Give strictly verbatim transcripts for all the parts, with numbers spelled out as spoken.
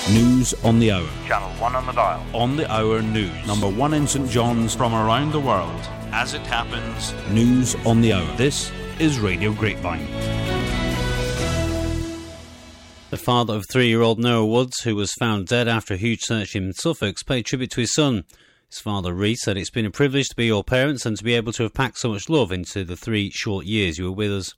News on the hour. Channel one on the dial. On the hour news. Number one in St John's from around the world. As it happens. News on the hour. This is Radio Grapevine. The father of three-year-old Noah Woods, who was found dead after a huge search in Suffolk, paid tribute to his son. His father, Reece, said, "It's been a privilege to be your parents and to be able to have packed so much love into the three short years you were with us."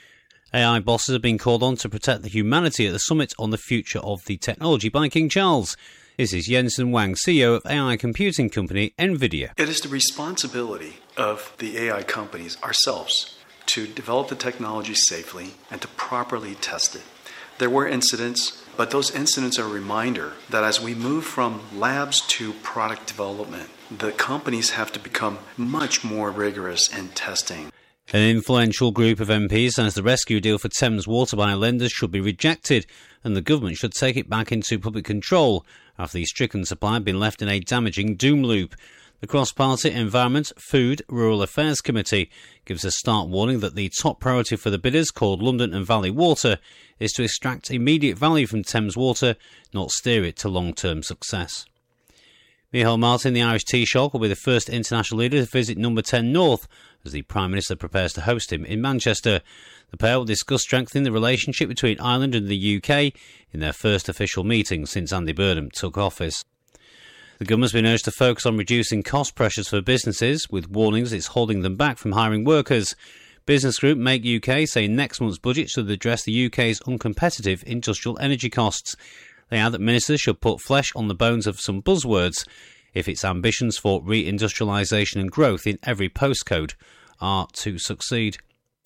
A I bosses have been called on to protect the humanity at the summit on the future of the technology by King Charles. This is Jensen Huang, C E O of A I computing company NVIDIA. It is the responsibility of the A I companies, ourselves, to develop the technology safely and to properly test it. There were incidents, but those incidents are a reminder that as we move from labs to product development, the companies have to become much more rigorous in testing. An influential group of M Ps says the rescue deal for Thames Water by lenders should be rejected and the government should take it back into public control after the stricken supply had been left in a damaging doom loop. The Cross-Party Environment, Food, Rural Affairs Committee gives a stark warning that the top priority for the bidders, called London and Valley Water, is to extract immediate value from Thames Water, not steer it to long-term success. Micheál Martin, the Irish Taoiseach, will be the first international leader to visit Number ten North as the Prime Minister prepares to host him in Manchester. The pair will discuss strengthening the relationship between Ireland and the U K in their first official meeting since Andy Burnham took office. The government's been urged to focus on reducing cost pressures for businesses, with warnings it's holding them back from hiring workers. Business group Make U K say next month's budget should address the U K's uncompetitive industrial energy costs. They add that ministers should put flesh on the bones of some buzzwords if its ambitions for reindustrialisation and growth in every postcode are to succeed.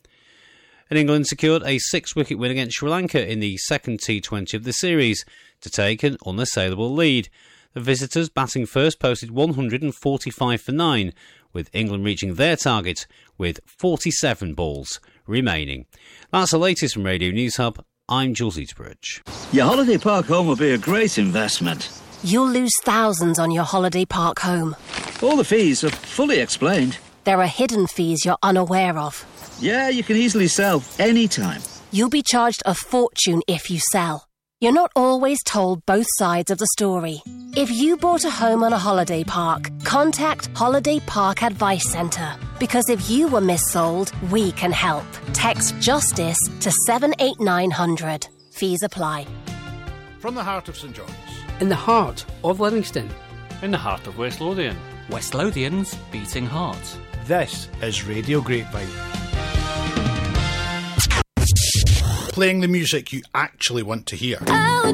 And England secured a six-wicket win against Sri Lanka in the second T twenty of the series to take an unassailable lead. The visitors, batting first, posted one hundred forty-five for nine, with England reaching their target with forty-seven balls remaining. That's the latest from Radio News Hub. I'm Jules Eaterbridge. Your holiday park home will be a great investment. You'll lose thousands on your holiday park home. All the fees are fully explained. There are hidden fees you're unaware of. Yeah, you can easily sell anytime. You'll be charged a fortune if you sell. You're not always told both sides of the story. If you bought a home on a holiday park, contact Holiday Park Advice Centre. Because if you were missold, we can help. Text JUSTICE to seven eight nine hundred. Fees apply. From the heart of St John's. In the heart of Livingston. In the heart of West Lothian. West Lothian's beating heart. This is Radio Grapevine. Playing the music you actually want to hear.